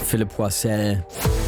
Philipp Poissel.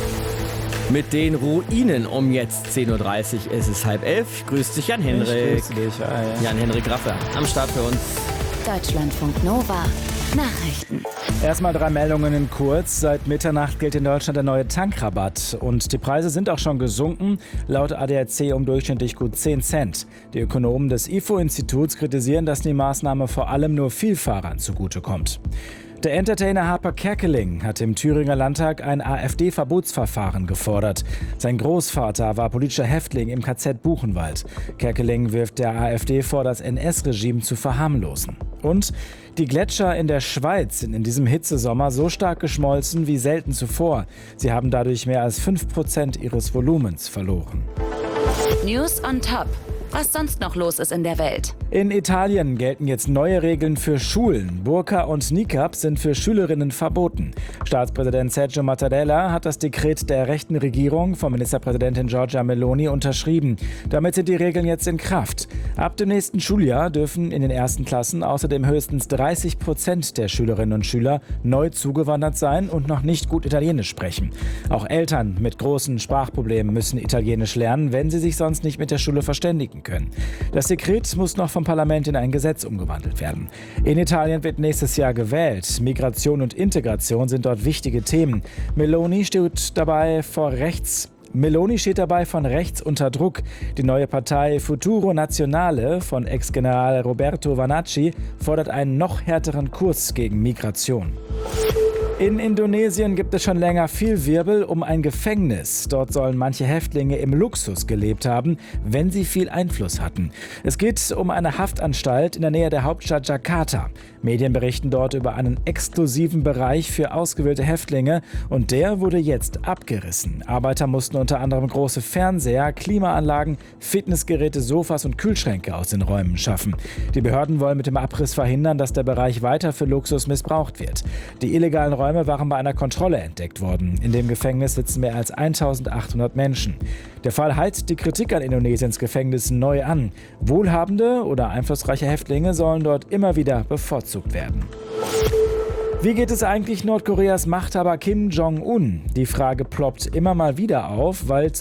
Mit den Ruinen um jetzt 10.30 Uhr ist es 10:30. Grüß dich, Jan-Henrik. Ich grüße dich. Jan-Henrik Raffer am Start für uns. Deutschlandfunk Nova. Nachrichten. Erstmal 3 Meldungen in kurz. Seit Mitternacht gilt in Deutschland der neue Tankrabatt. Und die Preise sind auch schon gesunken, laut ADAC um durchschnittlich gut 10 Cent. Die Ökonomen des IFO-Instituts kritisieren, dass die Maßnahme vor allem nur Vielfahrern zugutekommt. Der Entertainer Harper Kerkeling hat im Thüringer Landtag ein AfD-Verbotsverfahren gefordert. Sein Großvater war politischer Häftling im KZ Buchenwald. Kerkeling wirft der AfD vor, das NS-Regime zu verharmlosen. Und die Gletscher in der Schweiz sind in diesem Hitzesommer so stark geschmolzen wie selten zuvor. Sie haben dadurch mehr als 5% ihres Volumens verloren. News on Top. Was sonst noch los ist in der Welt. In Italien gelten jetzt neue Regeln für Schulen. Burka und Niqab sind für Schülerinnen verboten. Staatspräsident Sergio Mattarella hat das Dekret der rechten Regierung von Ministerpräsidentin Giorgia Meloni unterschrieben. Damit sind die Regeln jetzt in Kraft. Ab dem nächsten Schuljahr dürfen in den ersten Klassen außerdem höchstens 30% der Schülerinnen und Schüler neu zugewandert sein und noch nicht gut Italienisch sprechen. Auch Eltern mit großen Sprachproblemen müssen Italienisch lernen, wenn sie sich sonst nicht mit der Schule verständigen können. Das Dekret muss noch vom Parlament in ein Gesetz umgewandelt werden. In Italien wird nächstes Jahr gewählt. Migration und Integration sind dort wichtige Themen. Meloni steht dabei von rechts unter Druck. Die neue Partei Futuro Nazionale von Ex-General Roberto Vanacci fordert einen noch härteren Kurs gegen Migration. In Indonesien gibt es schon länger viel Wirbel um ein Gefängnis. Dort sollen manche Häftlinge im Luxus gelebt haben, wenn sie viel Einfluss hatten. Es geht um eine Haftanstalt in der Nähe der Hauptstadt Jakarta. Medien berichten dort über einen exklusiven Bereich für ausgewählte Häftlinge und der wurde jetzt abgerissen. Arbeiter mussten unter anderem große Fernseher, Klimaanlagen, Fitnessgeräte, Sofas und Kühlschränke aus den Räumen schaffen. Die Behörden wollen mit dem Abriss verhindern, dass der Bereich weiter für Luxus missbraucht wird. Die illegalen Räume waren bei einer Kontrolle entdeckt worden. In dem Gefängnis sitzen mehr als 1800 Menschen. Der Fall heizt die Kritik an Indonesiens Gefängnissen neu an. Wohlhabende oder einflussreiche Häftlinge sollen dort immer wieder bevorzugt werden. Wie geht es eigentlich Nordkoreas Machthaber Kim Jong-un? Die Frage ploppt immer mal wieder auf, weil